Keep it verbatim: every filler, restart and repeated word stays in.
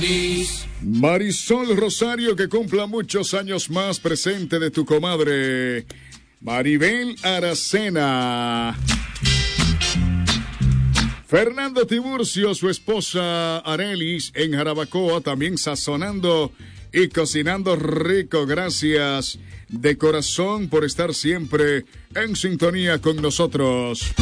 Marisol Rosario, que cumpla muchos años más, presente de tu comadre Maribel Aracena. Fernando Tiburcio, su esposa Arelis en Jarabacoa, también sazonando y cocinando rico. Gracias de corazón por estar siempre en sintonía con nosotros.